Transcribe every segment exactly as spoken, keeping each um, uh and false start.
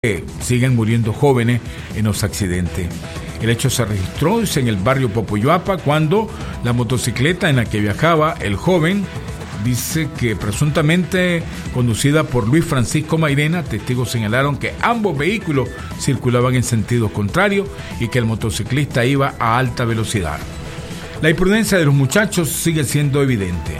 Eh, siguen muriendo jóvenes en los accidentes. El hecho se registró en el barrio Popoyoapa cuando la motocicleta en la que viajaba el joven, dice que presuntamente conducida por Luis Francisco Mairena, testigos señalaron que ambos vehículos circulaban en sentido contrario y que el motociclista iba a alta velocidad. La imprudencia de los muchachos sigue siendo evidente.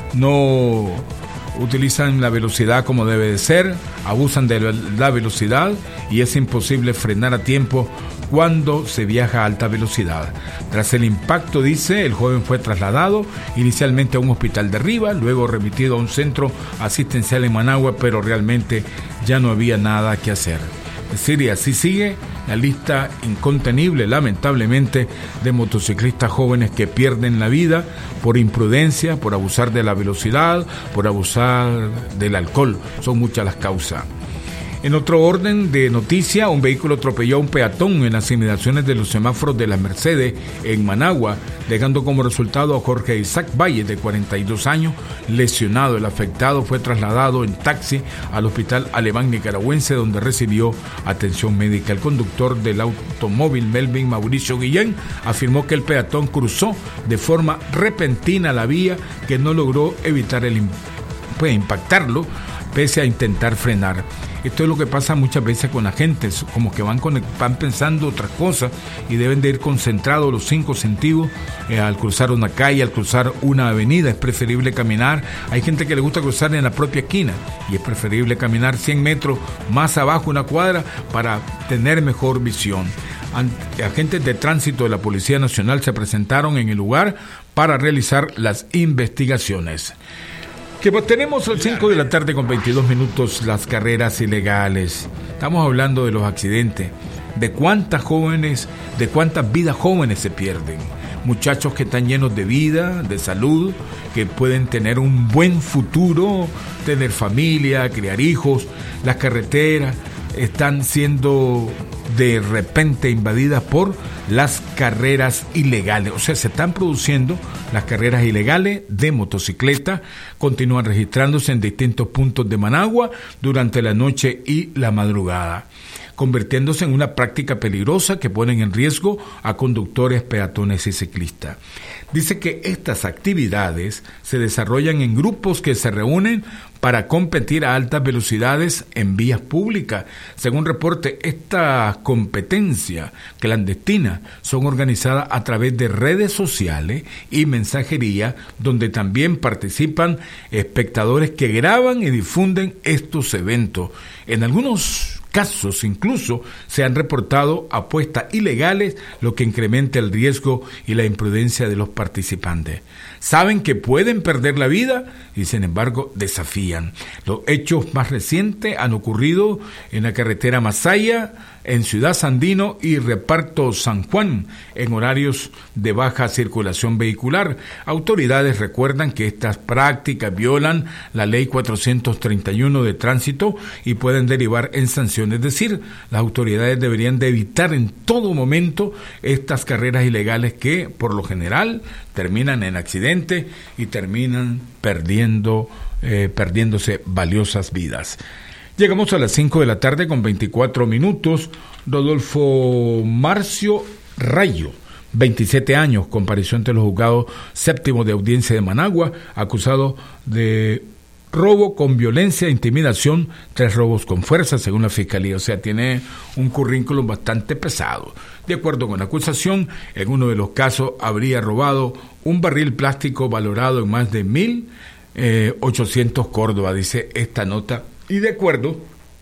No utilizan la velocidad como debe de ser, abusan de la velocidad y es imposible frenar a tiempo cuando se viaja a alta velocidad. Tras el impacto, dice, el joven fue trasladado inicialmente a un hospital de Riva, luego remitido a un centro asistencial en Managua, pero realmente ya no había nada que hacer. Es decir, y así sigue la lista incontenible, lamentablemente, de motociclistas jóvenes que pierden la vida por imprudencia, por abusar de la velocidad, por abusar del alcohol. Son muchas las causas. En otro orden de noticia, un vehículo atropelló a un peatón en las inmediaciones de los semáforos de la Mercedes en Managua, dejando como resultado a Jorge Isaac Valle, de cuarenta y dos años, lesionado. El afectado fue trasladado en taxi al Hospital Alemán Nicaragüense, donde recibió atención médica. El conductor del automóvil, Melvin Mauricio Guillén, afirmó que el peatón cruzó de forma repentina la vía, que no logró evitar el pues, impactarlo, pese a intentar frenar. Esto es lo que pasa muchas veces con la gente, como que van, con, van pensando otras cosas y deben de ir concentrados los cinco sentidos eh, al cruzar una calle, al cruzar una avenida. Es preferible caminar. Hay gente que le gusta cruzar en la propia esquina y es preferible caminar cien metros más abajo, una cuadra, para tener mejor visión. Agentes de tránsito de la Policía Nacional se presentaron en el lugar para realizar las investigaciones. Que pues tenemos a las cinco de la tarde con veintidós minutos las carreras ilegales. Estamos hablando de los accidentes, de cuántas jóvenes, de cuántas vidas jóvenes se pierden. Muchachos que están llenos de vida, de salud, que pueden tener un buen futuro, tener familia, criar hijos. Las carreteras están siendo de repente invadidas por las carreras ilegales. O sea, se están produciendo las carreras ilegales de motocicleta, continúan registrándose en distintos puntos de Managua durante la noche y la madrugada, convirtiéndose en una práctica peligrosa que pone en riesgo a conductores, peatones y ciclistas. Dice que estas actividades se desarrollan en grupos que se reúnen para competir a altas velocidades en vías públicas. Según reporte, estas competencias clandestinas son organizadas a través de redes sociales y mensajería, donde también participan espectadores que graban y difunden estos eventos. En algunos casos incluso se han reportado apuestas ilegales, lo que incrementa el riesgo y la imprudencia de los participantes. Saben que pueden perder la vida y sin embargo desafían. Los hechos más recientes han ocurrido en la carretera Masaya, en Ciudad Sandino y Reparto San Juan, en horarios de baja circulación vehicular. Autoridades recuerdan que estas prácticas violan la ley cuatrocientos treinta y uno de tránsito y pueden derivar en sanciones. Es decir, las autoridades deberían de evitar en todo momento estas carreras ilegales que, por lo general, terminan en accidentes y terminan perdiendo, eh, perdiéndose valiosas vidas. Llegamos a las cinco de la tarde con veinticuatro minutos. Rodolfo Marcio Rayo, veintisiete años, compareció ante los juzgados séptimos de audiencia de Managua, acusado de robo con violencia e intimidación, tres robos con fuerza, según la Fiscalía. O sea, tiene un currículum bastante pesado. De acuerdo con la acusación, en uno de los casos habría robado un barril plástico valorado en más de mil ochocientos córdobas, dice esta nota. Y de acuerdo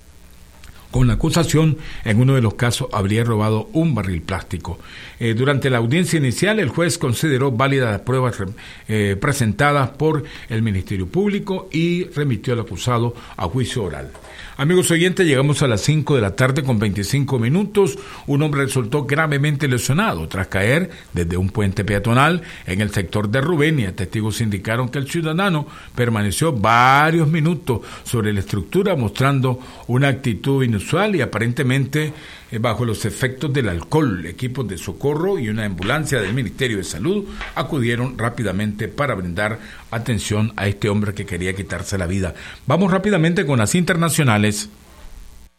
con la acusación, en uno de los casos habría robado un barril plástico. Eh, durante la audiencia inicial, el juez consideró válidas las pruebas eh, presentadas por el Ministerio Público y remitió al acusado a juicio oral. Amigos oyentes, llegamos a las cinco de la tarde con veinticinco minutos. Un hombre resultó gravemente lesionado tras caer desde un puente peatonal en el sector de Rubenia. Testigos indicaron que el ciudadano permaneció varios minutos sobre la estructura, mostrando una actitud inusual y aparentemente eh, bajo los efectos del alcohol. Equipos de socorro y una ambulancia del Ministerio de Salud acudieron rápidamente para brindar atención a este hombre que quería quitarse la vida. Vamos rápidamente con las internacionales.